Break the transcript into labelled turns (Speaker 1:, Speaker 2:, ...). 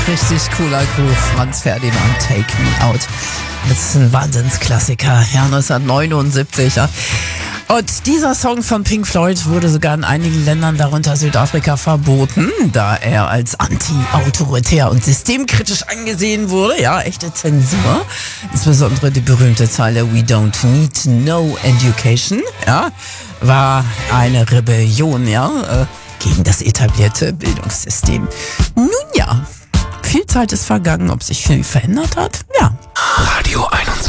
Speaker 1: Richtig cooler Groove. Franz Ferdinand, Take Me Out. Das ist ein Wahnsinnsklassiker. Ja, 1979. Ja. Und dieser Song von Pink Floyd wurde sogar in einigen Ländern, darunter Südafrika, verboten, da er als anti-autoritär und systemkritisch angesehen wurde. Ja, echte Zensur. Insbesondere die berühmte Zeile We don't need no education, ja, war eine Rebellion, ja, gegen das etablierte Bildungssystem. Nun ja, viel Zeit ist vergangen, ob sich viel verändert hat? Ja.
Speaker 2: Radio 21.